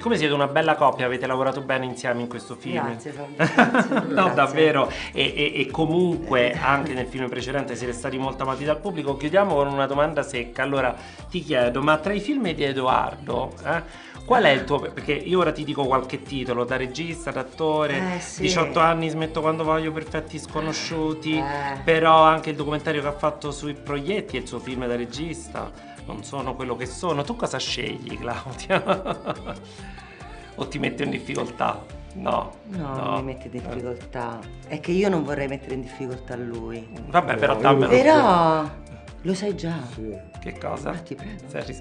siccome siete una bella coppia, avete lavorato bene insieme in questo film. Grazie, grazie. No, Grazie. davvero. E comunque anche nel film precedente siete stati molto amati dal pubblico. Chiudiamo con una domanda secca. Allora ti chiedo, ma tra i film di Edoardo, qual è il tuo... Perché io ora ti dico qualche titolo, da regista, da attore, Sì. 18 anni, smetto quando voglio, perfetti sconosciuti, però anche il documentario che ha fatto sui proietti e il suo film da regista, non sono quello che sono. Tu cosa scegli, Claudia? O ti mette in difficoltà? No. No, mi mette in difficoltà. È che io non vorrei mettere in difficoltà lui. Vabbè, però dammelo. Però lo sai già. Sì. Che cosa? Ah, ti prego. Sei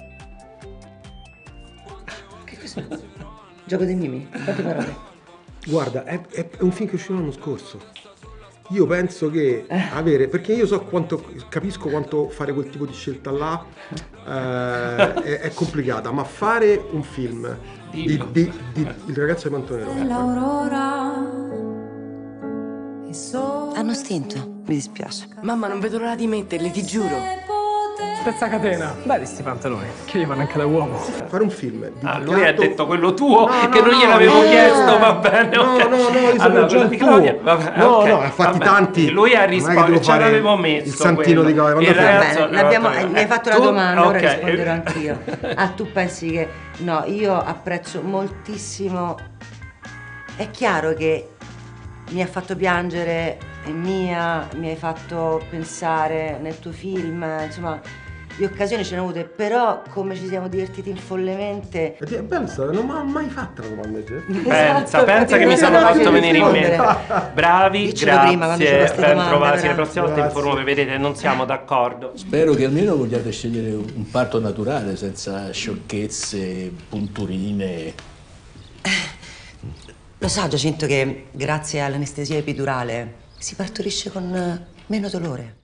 Che cos'è? Gioco dei mimi? Quante parole? Guarda, è un film che è uscito l'anno scorso. Io penso che avere, perché io capisco quanto fare quel tipo di scelta là è complicata, ma fare un film di Il ragazzo di Pantonero. Hanno stinto, mi dispiace. Mamma, non vedo l'ora di metterli, ti giuro. Spezza catena. Belli sti pantaloni, che io vanno anche da uomo. Fare un film dedicato... lui ha detto quello tuo, No, che no, non gliel'avevo no, chiesto, va bene. No, ok. no, io sapevo Allora, già quello il di tuo. Claudia, vabbè, No, ok, no, ha fatti vabbè. tanti. Lui ha Non è che risposto, devo ce fare l'avevo messo il santino quello. di Claudia. Il Quando ragazzo- Va bene, mi hai fatto la Tu? domanda, ora Ok. risponderò anch'io. Tu pensi che... No, io apprezzo moltissimo... È chiaro che mi ha fatto piangere, è mia, mi hai fatto pensare nel tuo film, insomma, di occasioni ce ne ho avute, però come ci siamo divertiti follemente... Pensa, non mi ha mai fatto una domanda te. Pensa che mi sono no, fatto no, venire in mente. rispondere. Bravi, Diccelo prima quando c'è grazie, queste ben domande, trovati. però. La prossima volta Grazie. informo, vedete, non siamo d'accordo. Spero che almeno vogliate scegliere un parto naturale, senza sciocchezze, punturine. Lo so, Giacinto, che grazie all'anestesia epidurale si partorisce con meno dolore.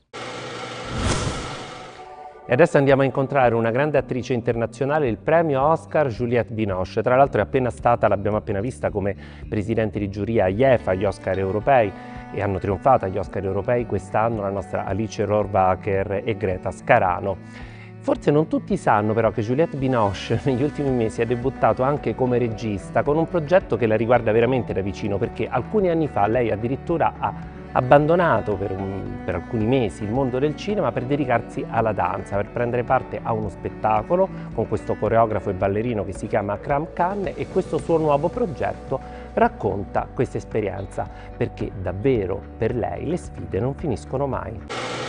E adesso andiamo a incontrare una grande attrice internazionale, il premio Oscar Juliette Binoche. Tra l'altro è appena stata, l'abbiamo appena vista come presidente di giuria a IEFA, agli Oscar europei, e hanno trionfato agli Oscar europei quest'anno la nostra Alice Rohrwacher e Greta Scarano. Forse non tutti sanno però che Juliette Binoche negli ultimi mesi ha debuttato anche come regista con un progetto che la riguarda veramente da vicino, perché alcuni anni fa lei addirittura ha abbandonato per alcuni mesi il mondo del cinema per dedicarsi alla danza, per prendere parte a uno spettacolo con questo coreografo e ballerino che si chiama Akram Khan, e questo suo nuovo progetto racconta questa esperienza, perché davvero per lei le sfide non finiscono mai.